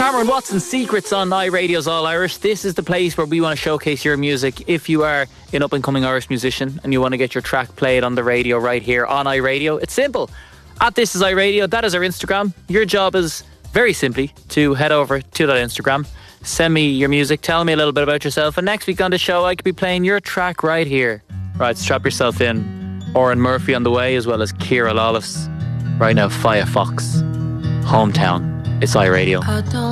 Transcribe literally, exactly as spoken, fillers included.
Cameron Watson's Secrets on iRadio's All Irish. This is the place where we want to showcase your music. If you are an up-and-coming Irish musician and you want to get your track played on the radio right here on iRadio, it's simple. At This Is iRadio, that is our Instagram. Your job is very simply to head over to that Instagram, send me your music, tell me a little bit about yourself, and next week on the show I could be playing your track right here. Right, strap yourself in. Oren Murphy on the way, as well as Ciara Lawless. Right now, Firefox, Hometown. It's iRadio.